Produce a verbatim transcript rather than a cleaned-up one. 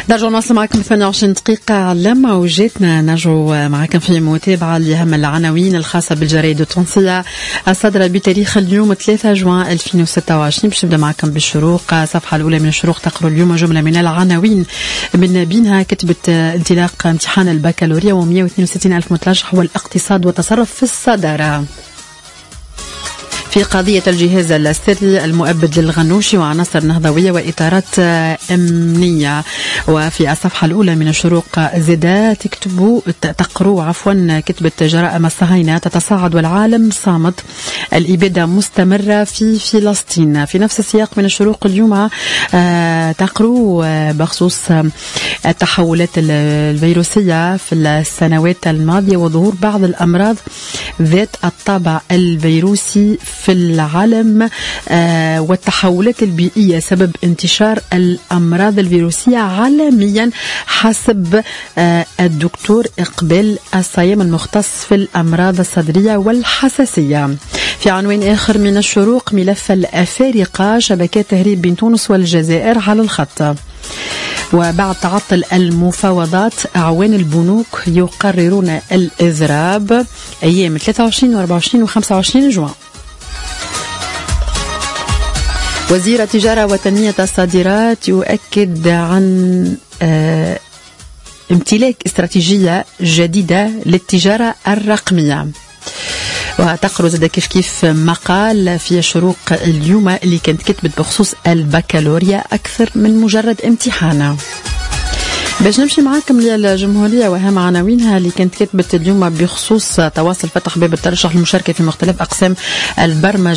نرجع نواصل معكم ثمانية وعشرين دقيقة لما وجيتنا نرجع معكم في متابعة لأهم العناوين الخاصة بالجرائد التونسية الصادرة بتاريخ اليوم ثلاثة جوان ألفين وستة وعشرين. باش نبدأ معكم بالشروق. الصفحة الأولى من الشروق تقرأ اليوم جملة من العناوين من بينها كتبت انطلاق امتحان البكالوريا ومئة واثنين وستين ألف مترشح والاقتصاد وتصرف في الصدارة. في قضية الجهاز السري المؤبد للغنوشي وعناصر نهضوية وإطارات أمنية. وفي الصفحة الأولى من الشروق زدا تكتبوا تقروا عفوا كتبت جرائم الصهاينة تتصاعد والعالم صامت، الإبادة مستمرة في فلسطين. في نفس السياق من الشروق اليوم تقروا بخصوص التحولات الفيروسية في السنوات الماضية وظهور بعض الأمراض ذات الطابع الفيروسي في العالم آه والتحولات البيئية سبب انتشار الأمراض الفيروسية عالميا حسب آه الدكتور إقبال الصيام المختص في الأمراض الصدرية والحساسية. في عنوان آخر من الشروق ملف الأفارقة شبكات تهريب بين تونس والجزائر على الخط. وبعد تعطل المفاوضات أعوان البنوك يقررون الإضراب أيام ثلاثة وعشرين وأربعة وعشرين وخمسة وعشرين جوان. وزير التجارة وتنمية الصادرات يؤكد عن آه امتلاك استراتيجية جديدة للتجارة الرقمية. وتقرأ زاد كيف كيف مقال في الشروق اليوم اللي كانت كتبت بخصوص البكالوريا أكثر من مجرد امتحان. باش نمشي معاكم للجمهورية وأهم عناوينها اللي كانت كتبت اليوم بخصوص تواصل فتح باب الترشح للمشاركة في مختلف أقسام البرمجة